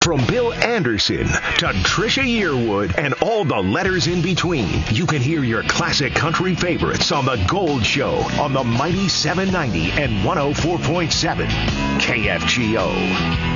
From Bill Anderson to Trisha Yearwood and all the letters in between, you can hear your classic country favorites on The Gold Show on the mighty 790 and 104.7 KFGO.